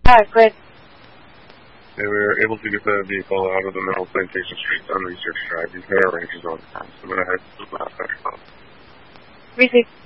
Great. And we were able to get the vehicle out of the middle of Plantation Street on Research Drive. These are ranges on time, so I'm going to head to the last. Receive.